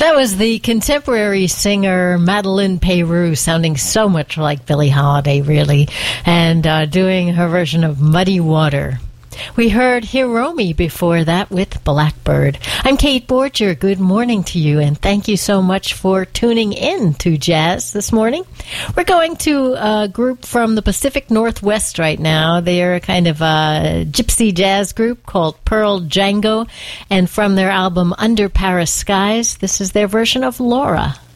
That was the contemporary singer Madeleine Peyroux, sounding so much like Billie Holiday, really, and doing her version of Muddy Water. We heard Hiromi before that with Blackbird. I'm Kate Borger. Good morning to you, and thank you so much for tuning in to Jazz this morning. We're going to a group from the Pacific Northwest right now. They're a kind of a gypsy jazz group called Pearl Django, and from their album Under Paris Skies, this is their version of Laura.